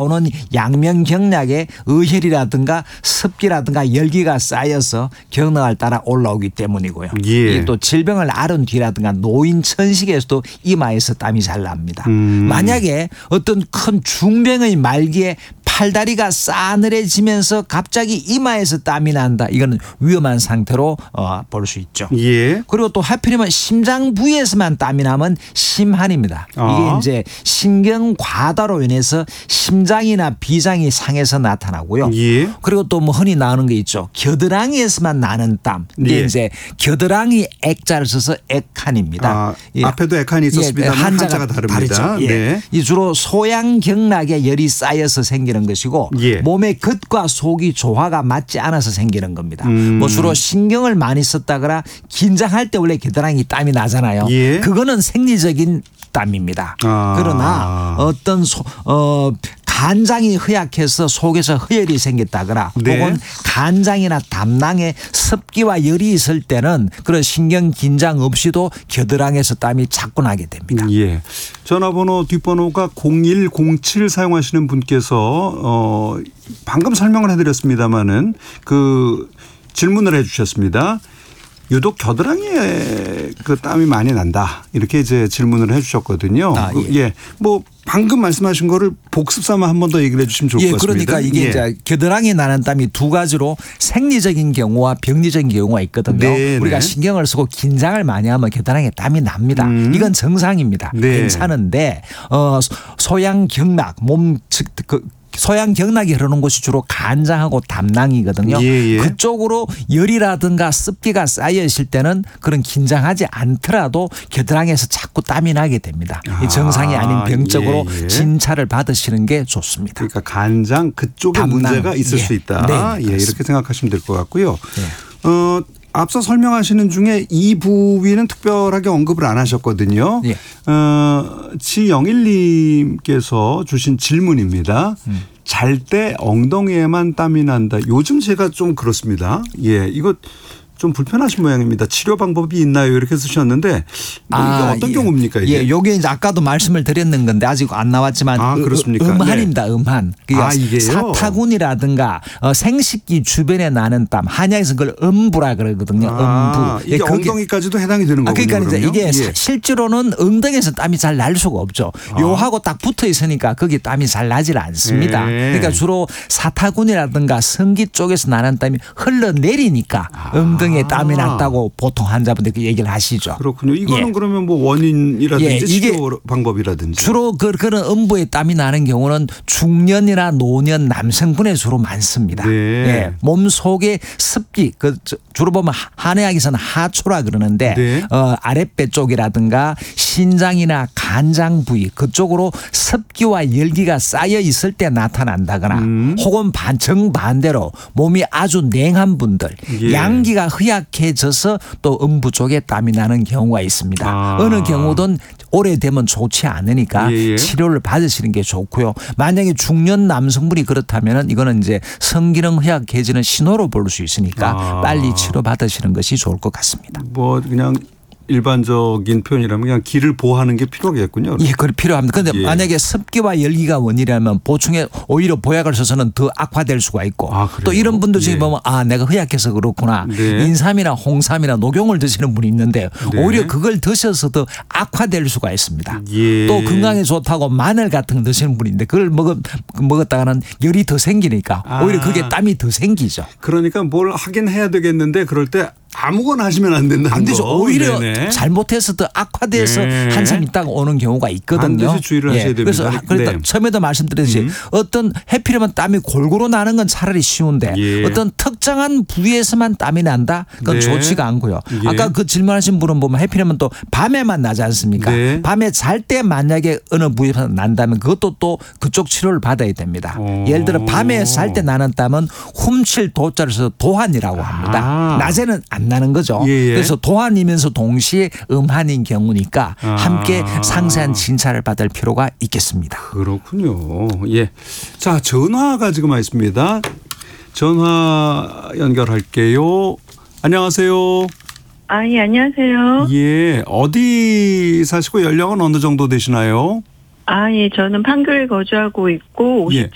올라오는 양면경락에 의혈이라든가 습기라든가 열기가 쌓여서 경락을 따라 올라오기 때문이고요. 예. 이게 또 질병을 앓은 뒤라든가 노인 천식에서도 이마에서 땀이 잘 납니다. 만약에 어떤 큰 중병의 말기에 팔다리가 싸늘해지면서 갑자기 이마에서 땀이 난다. 이거는 위험한 상태로 볼 수 있죠. 예. 그리고 또 하필이면 심장 부위에서만 땀이 나면 심한입니다. 이게 이제 신경 과다로 인해서 심장이나 비장이 상해서 나타나고요. 예. 그리고 또 뭐 흔히 나오는 게 있죠. 겨드랑이에서만 나는 땀. 이게 예. 이제 겨드랑이 액자를 써서 액한입니다. 예. 앞에도 액한이 있었습니다만 한자가 다릅니다. 다르죠. 예. 네. 이 주로 소양경락에 열이 쌓여서 생기는 것이고 예. 몸의 겉과 속이 조화가 맞지 않아서 생기는 겁니다. 뭐 주로 신경을 많이 썼다거나 긴장할 때 원래 겨드랑이 땀이 나잖아요. 예. 그거는 생리적인 땀입니다. 그러나 어떤 간장이 허약해서 속에서 허열이 생겼다거나 네. 혹은 간장이나 담낭에 습기와 열이 있을 때는 그런 신경 긴장 없이도 겨드랑이에서 땀이 자꾸 나게 됩니다. 예. 전화번호 뒷번호가 0107 사용하시는 분께서 방금 설명을 해드렸습니다마는 그 질문을 해주셨습니다. 유독 겨드랑이에 그 땀이 많이 난다. 이렇게 이제 질문을 해 주셨거든요. 예. 뭐 방금 말씀하신 거를 복습 삼아 한 번 더 얘기를 해 주시면 좋을 것 같습니다. 그러니까 이게 이제 겨드랑이에 나는 땀이 두 가지로 생리적인 경우와 병리적인 경우가 있거든요. 네, 우리가 네. 신경을 쓰고 긴장을 많이 하면 겨드랑이에 땀이 납니다. 이건 정상입니다. 네. 괜찮은데 소양경락 소양경락이 흐르는 곳이 주로 간장하고 담낭이거든요. 예, 예. 그쪽으로 열이라든가 습기가 쌓여 있을 때는 그런 긴장하지 않더라도 겨드랑이에서 자꾸 땀이 나게 됩니다. 이 정상이 아닌 병적으로 예, 예. 진찰을 받으시는 게 좋습니다. 그러니까 간장 그쪽에 담낭. 문제가 있을 예. 수 있다. 네, 예, 이렇게 생각하시면 될 것 같고요. 네. 앞서 설명하시는 중에 이 부위는 특별하게 언급을 안 하셨거든요. 예. 지영일님께서 주신 질문입니다. 잘 때 엉덩이에만 땀이 난다. 요즘 제가 좀 그렇습니다. 예, 이거 좀 불편하신 모양입니다. 치료 방법이 있나요? 이렇게 쓰셨는데 뭐 이게 어떤 경우입니까? 이게? 예, 요게 이제 아까도 말씀을 드렸는 건데 아직 안 나왔지만 그렇습니까? 음한입니다. 네. 음한. 그러니까 이게요? 사타구니라든가 생식기 주변에 나는 땀. 한약에서 그걸 음부라 그러거든요. 음부. 이게 엉덩이까지도 해당이 되는 거군요. 그러니까 이제 이게 예. 실제로는 엉덩이에서 땀이 잘 날 수가 없죠. 요하고 딱 붙어 있으니까 거기 땀이 잘 나질 않습니다. 예. 그러니까 주로 사타구니라든가 성기 쪽에서 나는 땀이 흘러내리니까 엉덩이에 땀이 났다고 보통 환자분들이 얘기를 하시죠. 그렇군요. 이거는 예. 그러면 뭐 원인이라든지 예, 이게 치료 방법이라든지. 주로 그런 음부에 땀이 나는 경우는 중년이나 노년 남성분에 주로 많습니다. 네. 예, 몸 속의 습기 주로 보면 한의학에서는 하초라 그러는데 네. 아랫배 쪽이라든가 신장이나 간장 부위 그쪽으로 습기와 열기가 쌓여 있을 때 나타난다거나 혹은 정반대로 몸이 아주 냉한 분들 예. 양기가 허약해져서 또 음부 쪽에 땀이 나는 경우가 있습니다. 어느 경우든 오래되면 좋지 않으니까 예. 치료를 받으시는 게 좋고요. 만약에 중년 남성분이 그렇다면 이거는 이제 성기능 허약해지는 신호로 볼 수 있으니까 빨리 치료 받으시는 것이 좋을 것 같습니다. 뭐 그냥 일반적인 표현이라면 그냥 기를 보호하는 게 필요하겠군요. 예, 그게 필요합니다. 그런데 예. 만약에 습기와 열기가 원인이라면 보충에 오히려 보약을 써서는 더 악화될 수가 있고 또 이런 분들 중에 예. 보면 내가 허약해서 그렇구나. 네. 인삼이나 홍삼이나 녹용을 드시는 분이 있는데 네. 오히려 그걸 드셔서 더 악화될 수가 있습니다. 예. 또 건강에 좋다고 마늘 같은 거 드시는 분인데 그걸 먹었다가는 열이 더 생기니까 오히려 그게 땀이 더 생기죠. 그러니까 뭘 하긴 해야 되겠는데 그럴 때 아무거나 하시면 안 된다는 안 되죠. 거. 오히려 네네. 잘못해서 더 악화돼서 네. 한참 있다가 오는 경우가 있거든요. 반드시 주의를 하셔야 됩니다. 그래서 그러니까 네. 처음에도 말씀드렸듯이 어떤 해피려면 땀이 골고루 나는 건 차라리 쉬운데 예. 어떤 특정한 부위에서만 땀이 난다? 그건 네. 좋지가 않고요. 예. 아까 그 질문하신 분은 보면 해피려면 또 밤에만 나지 않습니까? 네. 밤에 잘 때 만약에 어느 부위에서 난다면 그것도 또 그쪽 치료를 받아야 됩니다. 예를 들어 밤에 잘 때 나는 땀은 훔칠 도자를 써서 도한이라고 합니다. 낮에는 안 나는 거죠. 예. 그래서 도한이면서 동시에 음한인 경우니까 함께 상세한 진찰을 받을 필요가 있겠습니다. 그렇군요. 예. 자, 전화가 지금 와 있습니다. 전화 연결할게요. 안녕하세요. 예, 안녕하세요. 예. 어디 사시고 연령은 어느 정도 되시나요? 예, 저는 판교에 거주하고 있고 예.